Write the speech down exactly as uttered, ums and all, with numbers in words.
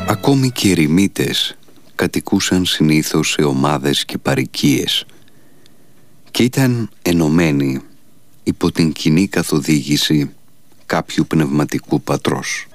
Ακόμη και οι ερημίτες κατοικούσαν συνήθως σε ομάδες και παροικίες και ήταν ενωμένοι υπό την κοινή καθοδήγηση κάποιου πνευματικού πατρός.